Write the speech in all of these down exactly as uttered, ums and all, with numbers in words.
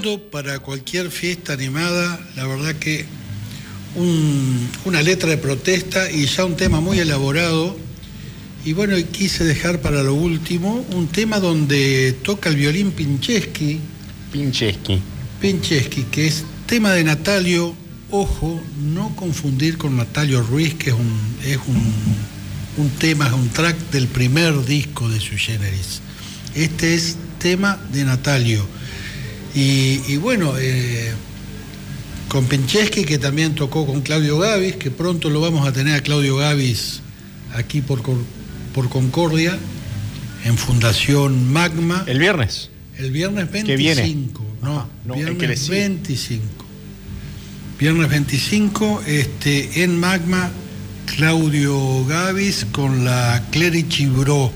lindo para cualquier fiesta animada, la verdad que un, una letra de protesta y ya un tema muy elaborado. Y bueno, quise dejar para lo último un tema donde toca el violín Pincheschi. Pincheschi. Pincheschi, que es tema de Natalio. Ojo, no confundir con Natalio Ruiz, que es un, es un, un tema, es un track del primer disco de Sui Generis. Este es tema de Natalio. Y, y bueno, eh, con Pincheschi, que también tocó con Claudio Gavis, que pronto lo vamos a tener a Claudio Gavis aquí por, por Concordia, en Fundación Magma. ¿El viernes? El viernes veinticinco. ¿Qué viene? No, Ajá, no, viernes el que le sigue. veinticinco. Viernes veinticinco, este, en Magma, Claudio Gavis con la Clerici Bro.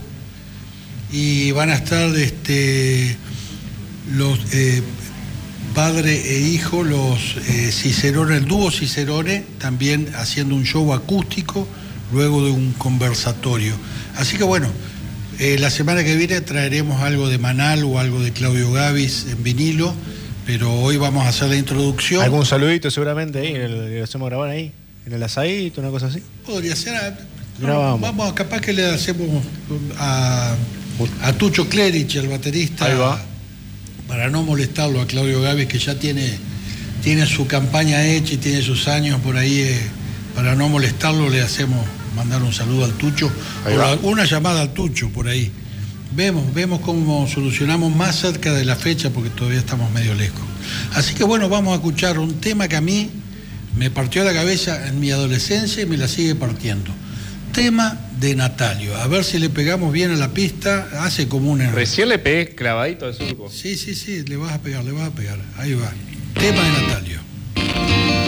Y van a estar este, los eh, padre e hijo, los eh, Cicerone, el dúo Cicerone, también haciendo un show acústico luego de un conversatorio. Así que bueno, eh, la semana que viene traeremos algo de Manal o algo de Claudio Gavis en vinilo, pero hoy vamos a hacer la introducción. ¿Algún saludito seguramente ahí? ¿Lo hacemos grabar ahí? ¿En el asadito, una cosa así? Podría ser. A, no, vamos. vamos, capaz que le hacemos a, a Tucho Clerici, el baterista. Ahí va. Para no molestarlo a Claudio Gavis, que ya tiene, tiene su campaña hecha y tiene sus años por ahí. Eh, para no molestarlo, le hacemos mandar un saludo al Tucho. O la, una llamada al Tucho por ahí. Vemos, vemos cómo solucionamos más cerca de la fecha, porque todavía estamos medio lejos. Así que bueno, vamos a escuchar un tema que a mí me partió la cabeza en mi adolescencia y me la sigue partiendo. Tema de Natalio. A ver si le pegamos bien a la pista. Hace como un error. Recién le pegué clavadito al surco. Sí, sí, sí, le vas a pegar, le vas a pegar. Ahí va. Tema de Natalio.